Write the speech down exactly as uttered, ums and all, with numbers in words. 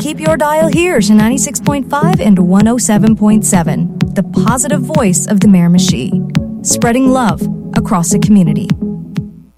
keep your dial here to ninety-six point five and one oh seven point seven, the positive voice of the Miramichi, spreading love across the community.